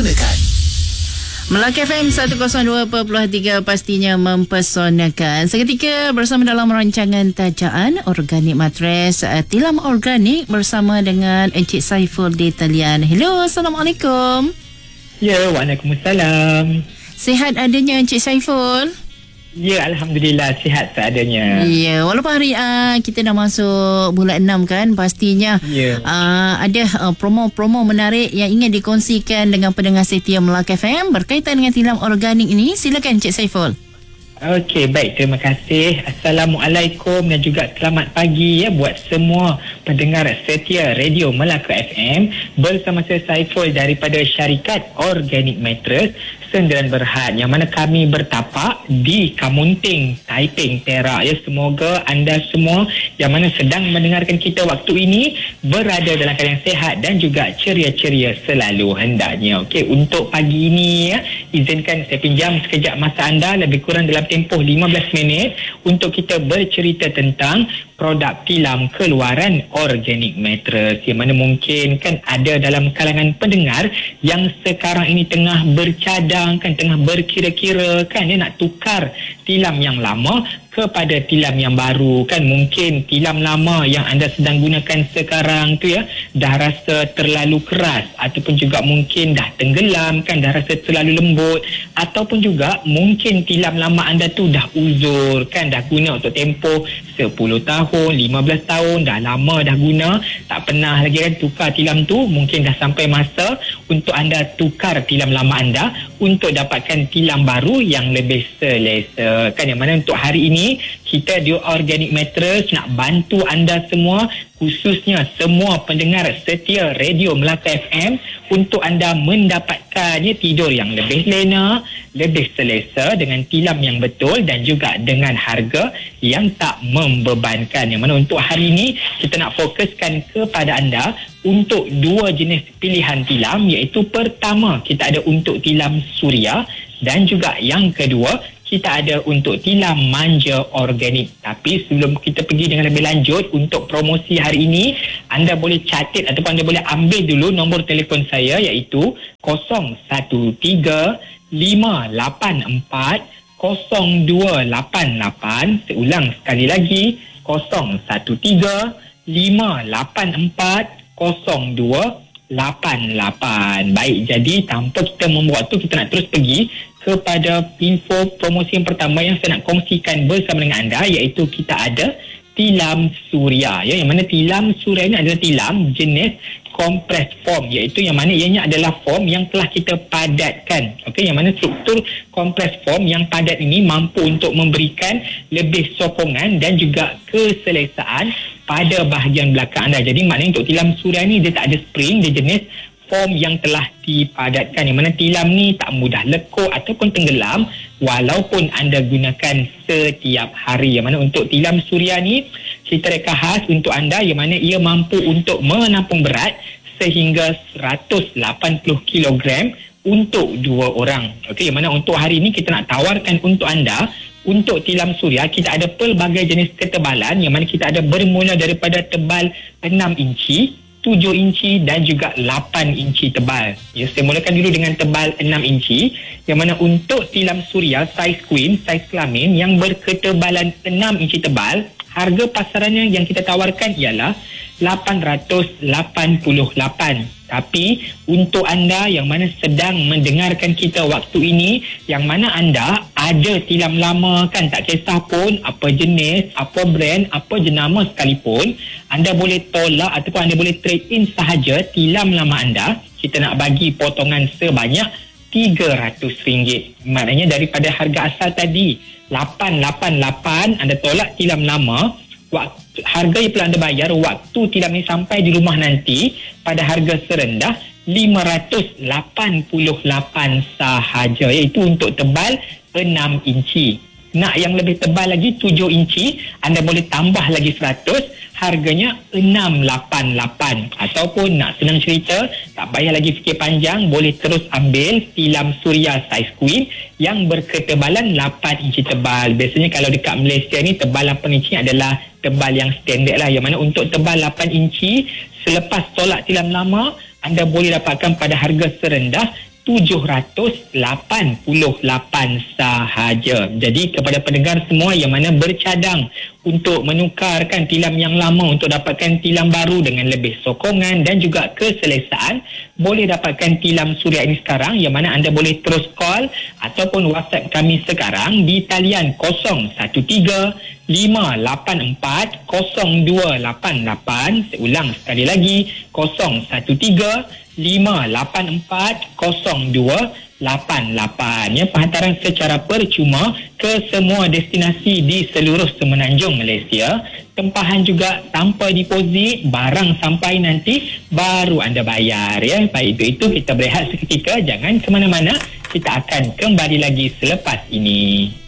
mempesonakan. Melaka FM 102.3 pastinya mempesonakan. Seketika bersama dalam rancangan tajaan Organik Mattress, tilam organik bersama dengan Encik Saiful di talian. Hello, Assalamualaikum. Ya, Waalaikumsalam. Sihat adanya Encik Saiful? Ya, Alhamdulillah sihat seadanya. Ya, walaupun hari kita dah masuk bulan 6 kan, pastinya ada promo-promo menarik yang ingin dikongsikan dengan pendengar setia Melaka FM berkaitan dengan tilam organik ini. Silakan Encik Saiful. Okey, baik, terima kasih. Assalamualaikum dan juga selamat pagi ya buat semua pendengar setia Radio Melaka FM. Bersama saya Saiful daripada syarikat Organik Mattress Sendirian Berhad, yang mana kami bertapak di Kamunting, Taiping, Perak ya. Semoga anda semua yang mana sedang mendengarkan kita waktu ini berada dalam keadaan sihat dan juga ceria-ceria selalu hendaknya. Okey, untuk pagi ini ya, izinkan saya pinjam sekejap masa anda lebih kurang dalam tempoh 15 minit untuk kita bercerita tentang produk tilam keluaran Organik Mattress, yang mana mungkin kan ada dalam kalangan pendengar yang sekarang ini tengah bercadang kan, tengah berkira-kira kan dia nak tukar tilam yang lama kepada tilam yang baru kan. Mungkin tilam lama yang anda sedang gunakan sekarang tu ya dah rasa terlalu keras, ataupun juga mungkin dah tenggelam kan, dah rasa terlalu lembut, ataupun juga mungkin tilam lama anda tu dah uzur kan, dah guna untuk tempoh 10 tahun, 15 tahun, dah lama dah guna, tak pernah lagi kan tukar tilam tu. Mungkin dah sampai masa untuk anda tukar tilam lama anda untuk dapatkan tilam baru yang lebih selesa kan. Yang mana untuk hari ini kita di Organik Mattress nak bantu anda semua, khususnya semua pendengar setia Radio Melaka FM, untuk anda mendapatkannya tidur yang lebih lena, lebih selesa dengan tilam yang betul dan juga dengan harga yang tak membebankan. Yang mana untuk hari ini kita nak fokuskan kepada anda untuk dua jenis pilihan tilam, iaitu pertama kita ada untuk tilam suria dan juga yang kedua kita ada untuk tilam manja organik. Tapi sebelum kita pergi dengan lebih lanjut untuk promosi hari ini, anda boleh catat ataupun anda boleh ambil dulu nombor telefon saya, iaitu 0135840288. Seulang sekali lagi, 0135840288. Baik, jadi tanpa kita membuat tu, kita nak terus pergi kepada info promosi yang pertama yang saya nak kongsikan bersama dengan anda, iaitu kita ada tilam suria ya. Yang mana tilam suria ini adalah tilam jenis compress foam, iaitu yang mana ianya adalah foam yang telah kita padatkan. Okey, yang mana struktur compress foam yang padat ini mampu untuk memberikan lebih sokongan dan juga keselesaan pada bahagian belakang anda. Jadi maknanya untuk tilam suria ni dia tak ada spring, dia jenis foam yang telah dipadatkan, yang mana tilam ni tak mudah lekuk ataupun tenggelam walaupun anda gunakan setiap hari. Yang mana untuk tilam suria ni kriteria khas untuk anda, yang mana ia mampu untuk menampung berat sehingga 180 kg untuk dua orang. Okey, yang mana untuk hari ini kita nak tawarkan untuk anda, untuk tilam suria kita ada pelbagai jenis ketebalan, yang mana kita ada bermula daripada tebal 6 inci, 7 inci dan juga 8 inci tebal. Ya, saya mulakan dulu dengan tebal 6 inci, yang mana untuk tilam suria saiz queen, saiz kelamin yang berketebalan 6 inci tebal, harga pasarannya yang kita tawarkan ialah 888. Tapi untuk anda yang mana sedang mendengarkan kita waktu ini, yang mana anda ada tilam lama kan, tak kisah pun apa jenis, apa brand, apa jenama sekalipun, anda boleh tolak ataupun anda boleh trade in sahaja tilam lama anda. Kita nak bagi potongan sebanyak RM300. Maknanya daripada harga asal tadi 888, anda tolak tilam lama, harga yang perlu anda bayar waktu tilam ini sampai di rumah nanti pada harga serendah RM588 sahaja, iaitu untuk tebal 6 inci. Nak yang lebih tebal lagi 7 inci, anda boleh tambah lagi 100, harganya 688. Ataupun nak senang cerita, tak payah lagi fikir panjang, boleh terus ambil tilam suria saiz queen yang berketebalan 8 inci tebal. Biasanya kalau dekat Malaysia ni tebal 8 inci adalah tebal yang standard lah, yang mana untuk tebal 8 inci selepas tolak tilam lama anda boleh dapatkan pada harga serendah 788 sahaja. Jadi kepada pendengar semua yang mana bercadang untuk menukarkan tilam yang lama untuk dapatkan tilam baru dengan lebih sokongan dan juga keselesaan, boleh dapatkan tilam Suria ini sekarang, yang mana anda boleh terus call ataupun WhatsApp kami sekarang di talian 013 584 0288. Saya ulang sekali lagi, 013 584 0288. Ya, penghantaran secara percuma ke semua destinasi di seluruh semenanjung Malaysia. Tempahan juga tanpa deposit, barang sampai nanti baru anda bayar. Ya, baik itu kita berehat seketika, jangan ke mana-mana. Kita akan kembali lagi selepas ini.